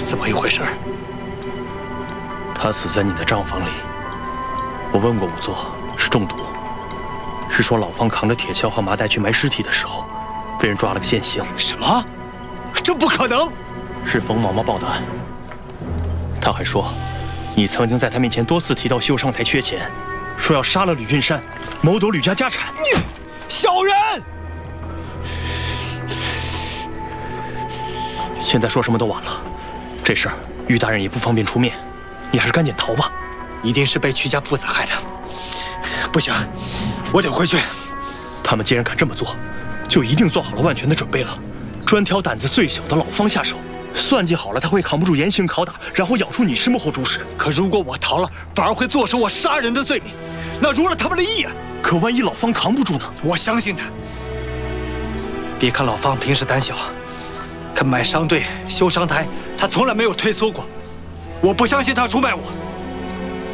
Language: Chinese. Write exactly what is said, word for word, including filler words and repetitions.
怎么一回事？ 他死在你的账房里。我问过仵作，是中毒。是说老方扛着铁锹和麻袋去埋尸体的时候，被人抓了个现行。 什么？这不可能！ 是冯毛毛报的案。他还说，你曾经在他面前多次提到修商台缺钱，说要杀了吕俊山，谋夺吕家家产。 你小人！ 现在说什么都晚了，这事儿于大人也不方便出面，你还是赶紧逃吧。 一定是被曲家父子害的。不行，我得回去。 他们既然敢这么做，就一定做好了万全的准备了，专挑胆子最小的老方下手，算计好了他会扛不住严刑拷打，然后咬出你是幕后主使。 可如果我逃了，反而会坐实我杀人的罪名，那辱了他们的义啊！ 可万一老方扛不住呢？ 我相信他。别看老方平时胆小，可买商队、修商台，他从来没有退缩过。我不相信他出卖我。